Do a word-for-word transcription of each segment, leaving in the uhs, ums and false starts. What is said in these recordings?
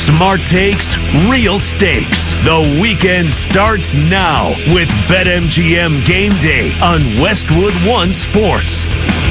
Smart takes, real stakes. The weekend starts now with BetMGM Game Day on Westwood One Sports.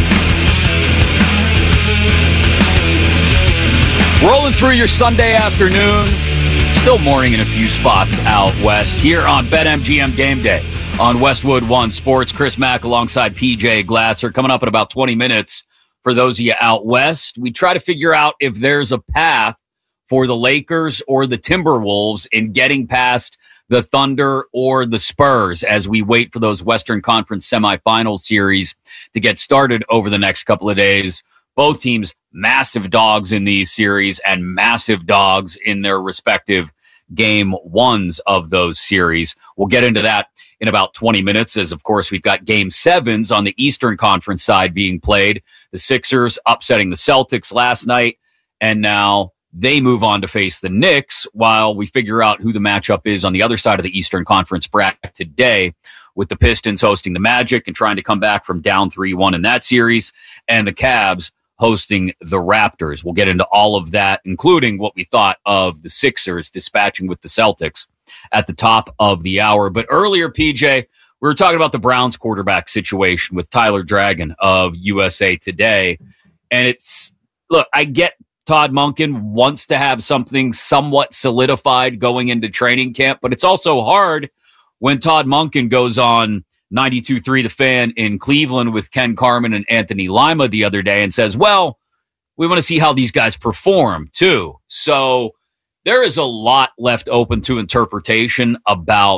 Rolling through your Sunday afternoon. Still morning in a few spots out west here on BetMGM Game Day on Westwood One Sports. Chris Mack alongside P J Glasser coming up in about twenty minutes. For those of you out west, we try to figure out if there's a path for the Lakers or the Timberwolves in getting past the Thunder or the Spurs as we wait for those Western Conference semifinal series to get started over the next couple of days. Both teams, massive dogs in these series and massive dogs in their respective game ones of those series. We'll get into that in about twenty minutes as, of course, we've got game sevens on the Eastern Conference side being played. The Sixers upsetting the Celtics last night, and now they move on to face the Knicks while we figure out who the matchup is on the other side of the Eastern Conference bracket today, with the Pistons hosting the Magic and trying to come back from down three one in that series, and the Cavs hosting the Raptors. We'll get into all of that, including what we thought of the Sixers dispatching with the Celtics at the top of the hour. But earlier, P J, we were talking about the Browns quarterback situation with Tyler Dragon of U S A Today. And it's, look, I get Todd Monken wants to have something somewhat solidified going into training camp, but it's also hard when Todd Monken goes on ninety-two three The Fan in Cleveland with Ken Carman and Anthony Lima the other day and says, well, we want to see how these guys perform too. So there is a lot left open to interpretation about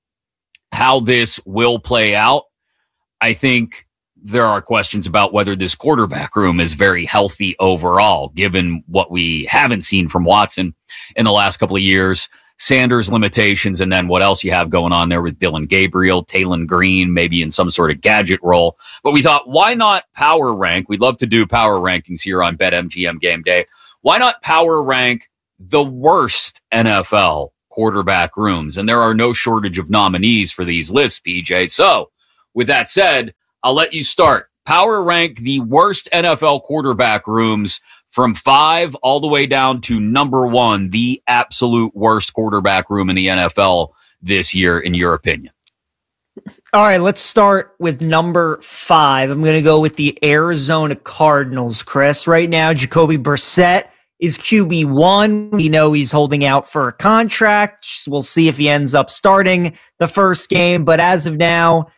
how this will play out. I think there are questions about whether this quarterback room is very healthy overall, given what we haven't seen from Watson in the last couple of years, Sanders' limitations, and then what else you have going on there with Dylan Gabriel, Taylon Green, maybe in some sort of gadget role. But we thought, why not power rank? We'd love to do power rankings here on BetMGM Game Day. Why not power rank the worst N F L quarterback rooms? And there are no shortage of nominees for these lists, P J. So with that said, I'll let you start. Power rank the worst N F L quarterback rooms from five all the way down to number one, the absolute worst quarterback room in the N F L this year, in your opinion. All right, let's start with number five. I'm going to go with the Arizona Cardinals, Chris. Right now, Jacoby Brissett is Q B one. We know he's holding out for a contract. We'll see if he ends up starting the first game. But as of now,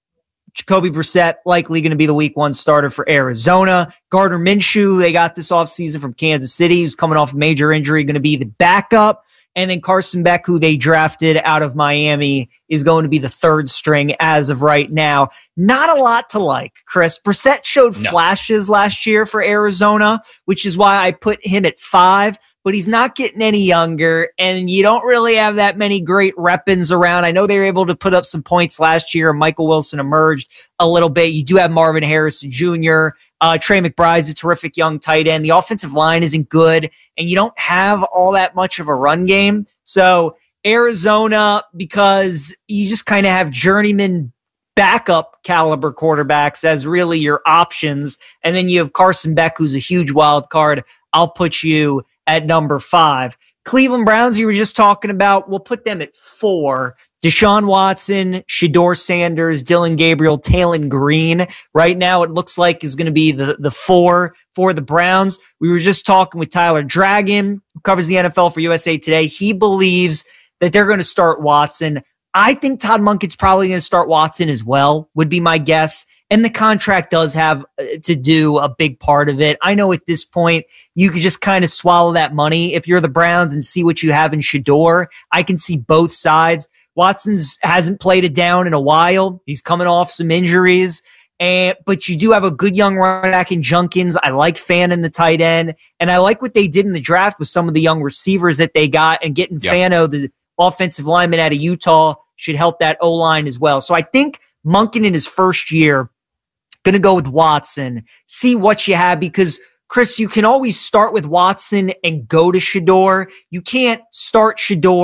Jacoby Brissett likely going to be the week one starter for Arizona. Gardner Minshew, they got this offseason from Kansas City, who's coming off a major injury, going to be the backup. And then Carson Beck, who they drafted out of Miami, is going to be the third string as of right now. Not a lot to like, Chris. Brissett showed no. flashes last year for Arizona, which is why I put him at five. But he's not getting any younger, and you don't really have that many great weapons around. I know they were able to put up some points last year, and Michael Wilson emerged a little bit. You do have Marvin Harrison Junior Uh, Trey McBride's a terrific young tight end. The offensive line isn't good, and you don't have all that much of a run game. So Arizona, because you just kind of have journeyman backup caliber quarterbacks as really your options, and then you have Carson Beck, who's a huge wild card. I'll put you at number five. Cleveland Browns, you were just talking about, we'll put them at four. Deshaun Watson, Shedeur Sanders, Dylan Gabriel, Taylon Green. Right now, it looks like is going to be the, the four for the Browns. We were just talking with Tyler Dragon, who covers the N F L for U S A Today. He believes that they're going to start Watson. I think Todd Monken's probably going to start Watson as well, would be my guess. And the contract does have to do a big part of it. I know at this point, you could just kind of swallow that money if you're the Browns and see what you have in Shedeur. I can see both sides. Watson's hasn't played it down in a while. He's coming off some injuries. And, but you do have a good young running back in Junkins. I like Fan in the tight end. And I like what they did in the draft with some of the young receivers that they got, and getting yep. Fano, the offensive lineman out of Utah, should help that O-line as well. So I think Monken in his first year, going to go with Watson, see what you have, because, Chris, you can always start with Watson and go to Shedeur. You can't start Shedeur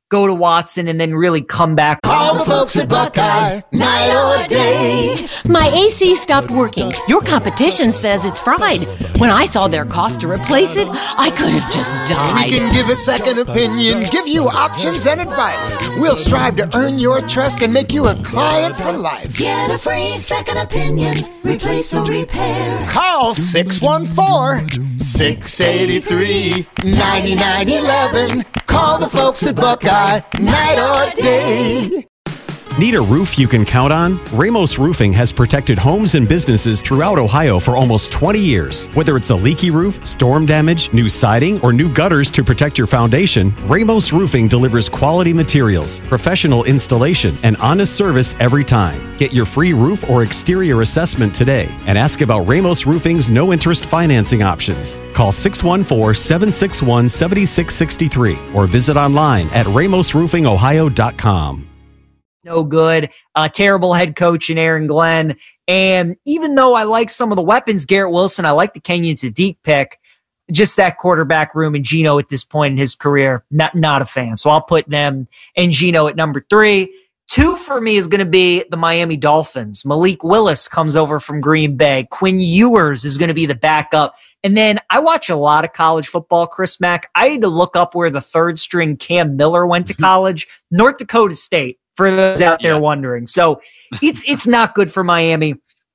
go to Watson, and then really come back. Call the folks at Buckeye, night or day. My A C stopped working. Your competition says it's fried. When I saw their cost to replace it, I could have just died. We can give a second opinion, give you options and advice. We'll strive to earn your trust and make you a client for life. Get a free second opinion, replace or repair. Call six one four, six eight three, nine nine one one. Call the folks at Buckeye, night or day. Need a roof you can count on? Ramos Roofing has protected homes and businesses throughout Ohio for almost twenty years. Whether it's a leaky roof, storm damage, new siding, or new gutters to protect your foundation, Ramos Roofing delivers quality materials, professional installation, and honest service every time. Get your free roof or exterior assessment today and ask about Ramos Roofing's no-interest financing options. Call six one four, seven six one, seven six six three or visit online at ramos roofing ohio dot com. No good. Uh, terrible head coach in Aaron Glenn. And even though I like some of the weapons, Garrett Wilson, I like the Kenyon Sadiq pick, just that quarterback room and Geno at this point in his career, not, not a fan. So I'll put them and Geno at number three. Two for me is going to be the Miami Dolphins. Malik Willis comes over from Green Bay. Quinn Ewers is going to be the backup. And then I watch a lot of college football, Chris Mack. I had to look up where the third string Cam Miller went to college. North Dakota State. For those out there yeah. wondering. So it's it's not good for Miami.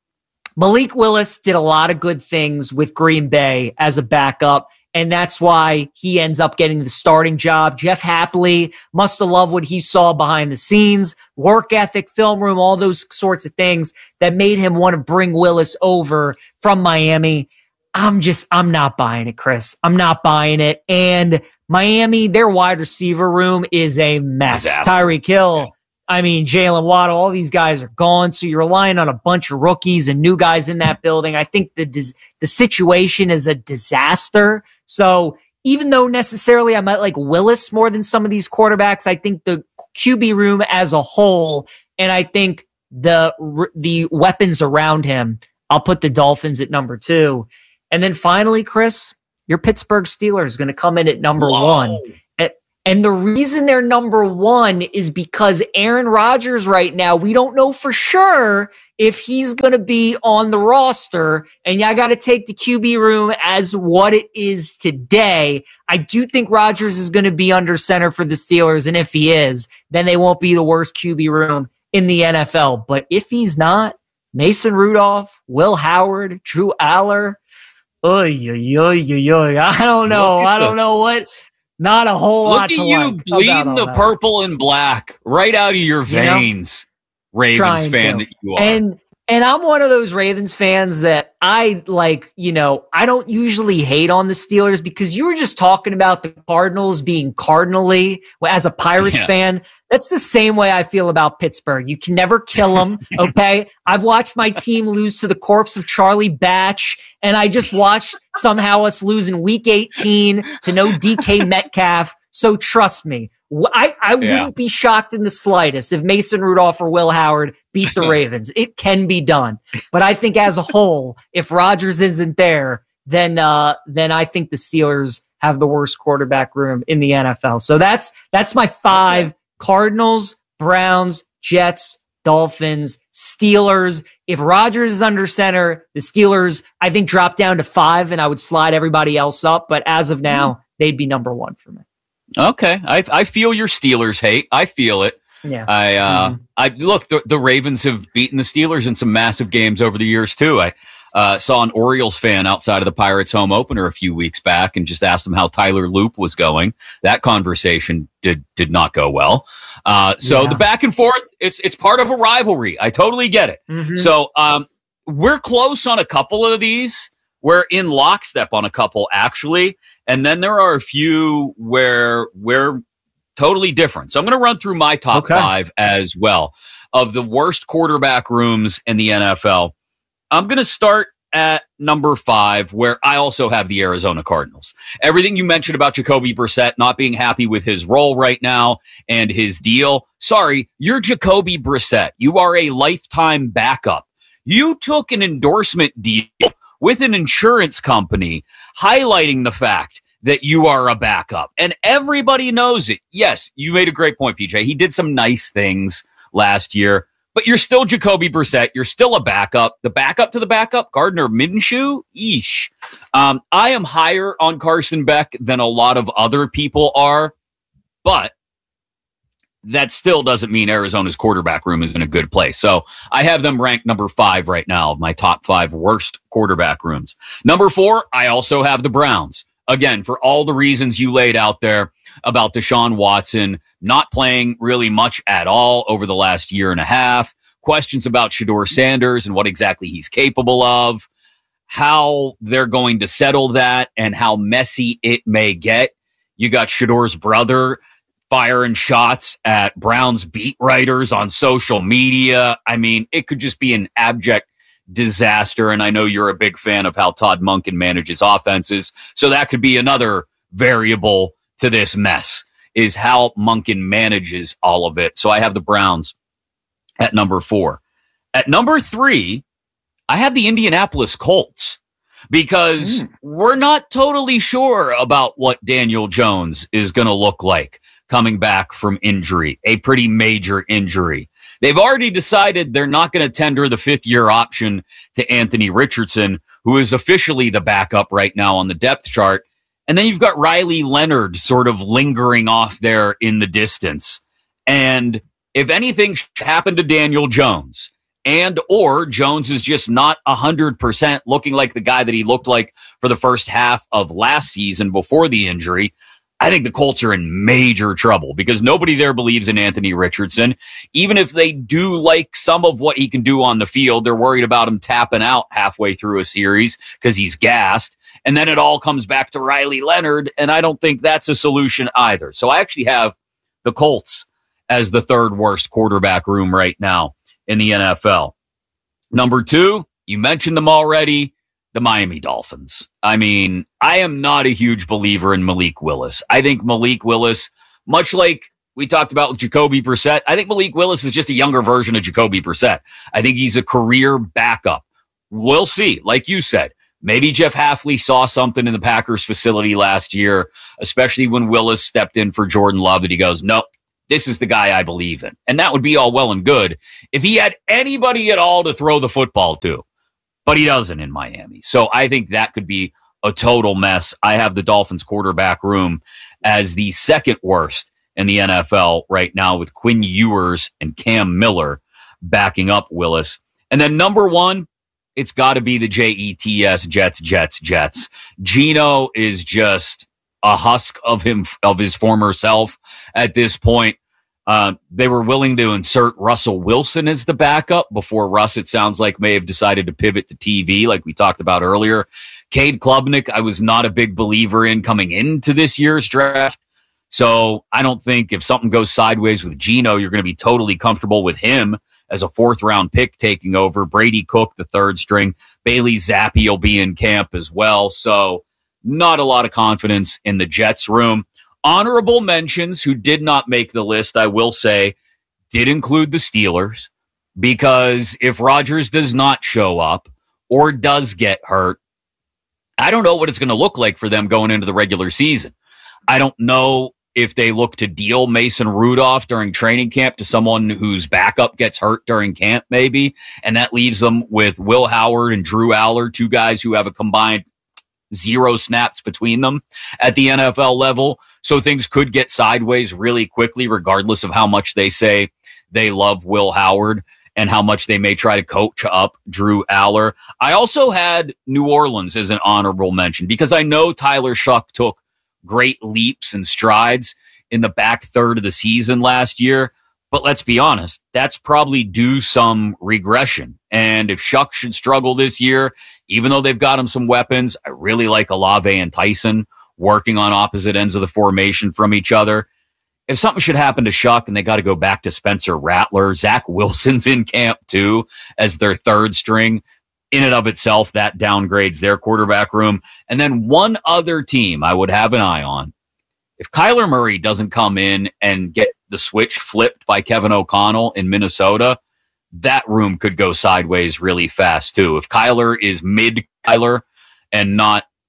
Malik Willis did a lot of good things with Green Bay as a backup, and that's why he ends up getting the starting job. Jeff Hapley must have loved what he saw behind the scenes, work ethic, film room, all those sorts of things that made him want to bring Willis over from Miami. I'm just, I'm not buying it, Chris. I'm not buying it. And Miami, their wide receiver room is a mess. Tyreek Hill. I mean, Jalen Waddle, all these guys are gone. So you're relying on a bunch of rookies and new guys in that building. I think the dis- the situation is a disaster. So even though necessarily I might like Willis more than some of these quarterbacks, I think the Q B room as a whole, and I think the the weapons around him, I'll put the Dolphins at number two. And then finally, Chris, your Pittsburgh Steelers is going to come in at number Whoa. one. And the reason they're number one is because Aaron Rodgers right now, we don't know for sure if he's going to be on the roster. And I got to take the Q B room as what it is today. I do think Rodgers is going to be under center for the Steelers. And if he is, then they won't be the worst Q B room in the N F L. But if he's not, Mason Rudolph, Will Howard, Drew Aller, oy, oy, oy, oy, oy. I don't know. I don't know what. Not a whole Look lot to at you like bleeding the that. purple and black right out of your veins, you know, Ravens fan to. that you are. And and I'm one of those Ravens fans that I like, you know, I don't usually hate on the Steelers because you were just talking about the Cardinals being cardinally as a Pirates yeah. fan. That's the same way I feel about Pittsburgh. You can never kill them, okay? I've watched my team lose to the corpse of Charlie Batch, and I just watched somehow us lose in week eighteen to no D K Metcalf. So trust me, I, I yeah. wouldn't be shocked in the slightest if Mason Rudolph or Will Howard beat the Ravens. It can be done. But I think as a whole, if Rodgers isn't there, then uh, then I think the Steelers have the worst quarterback room in the N F L. So that's that's my five. Okay. Cardinals, Browns, Jets, Dolphins, Steelers. If Rodgers is under center, the Steelers, I think, drop down to five, and I would slide everybody else up. But as of now, mm. they'd be number one for me. Okay. I I feel your Steelers hate. I feel it. Yeah. I uh mm. I look, the, the Ravens have beaten the Steelers in some massive games over the years too. I uh saw an Orioles fan outside of the Pirates home opener a few weeks back and just asked him how Tyler Loop was going. That conversation did did not go well. Uh so yeah. the back and forth, it's it's part of a rivalry. I totally get it. Mm-hmm. So um we're close on a couple of these. We're in lockstep on a couple actually. And then there are a few where we're totally different. So I'm going to run through my top okay. five as well of the worst quarterback rooms in the N F L. I'm going to start at number five, where I also have the Arizona Cardinals. Everything you mentioned about Jacoby Brissett not being happy with his role right now and his deal. Sorry, you're Jacoby Brissett. You are a lifetime backup. You took an endorsement deal with an insurance company highlighting the fact that you are a backup. And everybody knows it. Yes, you made a great point, P J. He did some nice things last year, but you're still Jacoby Brissett. You're still a backup. The backup to the backup, Gardner Minshew? Eesh. Um, I am higher on Carson Beck than a lot of other people are, but that still doesn't mean Arizona's quarterback room is in a good place. So I have them ranked number five right now of my top five worst quarterback rooms. Number four, I also have the Browns. Again, for all the reasons you laid out there about Deshaun Watson not playing really much at all over the last year and a half, questions about Shedeur Sanders and what exactly he's capable of, how they're going to settle that and how messy it may get. You got Shedeur's brother firing shots at Browns beat writers on social media. I mean, it could just be an abject disaster. And I know you're a big fan of how Todd Monken manages offenses. So that could be another variable to this mess, is how Monken manages all of it. So I have the Browns at number four. At number three, I have the Indianapolis Colts, because mm. we're not totally sure about what Daniel Jones is going to look like coming back from injury, a pretty major injury. They've already decided they're not going to tender the fifth-year option to Anthony Richardson, who is officially the backup right now on the depth chart. And then you've got Riley Leonard sort of lingering off there in the distance. And if anything happened to Daniel Jones, and or Jones is just not one hundred percent looking like the guy that he looked like for the first half of last season before the injury, I think the Colts are in major trouble, because nobody there believes in Anthony Richardson. Even if they do like some of what he can do on the field, they're worried about him tapping out halfway through a series because he's gassed. And then it all comes back to Riley Leonard, and I don't think that's a solution either. So I actually have the Colts as the third worst quarterback room right now in the N F L. Number two, you mentioned them already, the Miami Dolphins. I mean, I am not a huge believer in Malik Willis. I think Malik Willis, much like we talked about with Jacoby Brissett, I think Malik Willis is just a younger version of Jacoby Brissett. I think he's a career backup. We'll see. Like you said, maybe Jeff Hafley saw something in the Packers facility last year, especially when Willis stepped in for Jordan Love, that he goes, nope, this is the guy I believe in. And that would be all well and good if he had anybody at all to throw the football to. But he doesn't in Miami. So I think that could be a total mess. I have the Dolphins quarterback room as the second worst in the N F L right now, with Quinn Ewers and Cam Miller backing up Willis. And then number one, it's got to be the J E T S, Jets, Jets, Jets. Geno is just a husk of him, of his former self at this point. Uh, they were willing to insert Russell Wilson as the backup before Russ, it sounds like, may have decided to pivot to T V, like we talked about earlier. Cade Klubnik, I was not a big believer in coming into this year's draft. So I don't think if something goes sideways with Geno, you're going to be totally comfortable with him as a fourth round pick taking over. Brady Cook, the third string. Bailey Zappi will be in camp as well. So not a lot of confidence in the Jets room. Honorable mentions who did not make the list, I will say, did include the Steelers, because if Rodgers does not show up or does get hurt, I don't know what it's going to look like for them going into the regular season. I don't know if they look to deal Mason Rudolph during training camp to someone whose backup gets hurt during camp, maybe, and that leaves them with Will Howard and Drew Aller, two guys who have a combined zero snaps between them at the N F L level. So things could get sideways really quickly, regardless of how much they say they love Will Howard and how much they may try to coach up Drew Aller. I also had New Orleans as an honorable mention, because I know Tyler Shuck took great leaps and strides in the back third of the season last year. But let's be honest, that's probably due some regression. And if Shuck should struggle this year, even though they've got him some weapons, I really like Olave and Tyson working on opposite ends of the formation from each other. If something should happen to Shuck and they got to go back to Spencer Rattler, Zach Wilson's in camp too as their third string. In and of itself, that downgrades their quarterback room. And then one other team I would have an eye on. If Kyler Murray doesn't come in and get the switch flipped by Kevin O'Connell in Minnesota, that room could go sideways really fast too. If Kyler is mid-Kyler and not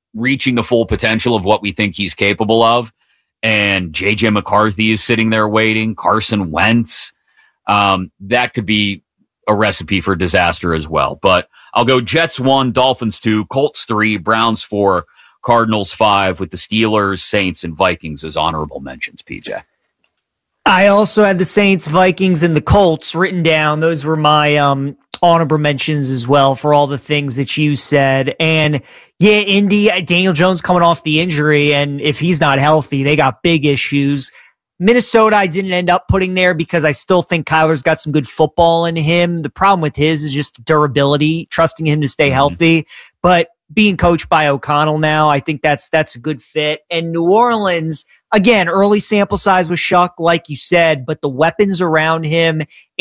reaching the full potential of what we think he's capable of. And J J McCarthy is sitting there waiting. Carson Wentz. Um, that could be a recipe for disaster as well. But I'll go Jets one, Dolphins two, Colts three, Browns four, Cardinals five, with the Steelers, Saints, and Vikings as honorable mentions, P J. I also had the Saints, Vikings, and the Colts written down. Those were my um, honorable mentions as well for all the things that you said. And yeah, Indy, Daniel Jones coming off the injury, and if he's not healthy, they got big issues. Minnesota, I didn't end up putting there because I still think Kyler's got some good football in him. The problem with his is just durability, trusting him to stay mm-hmm. healthy. But being coached by O'Connell now, I think that's that's a good fit. And New Orleans, again, early sample size with Shuck, like you said, but the weapons around him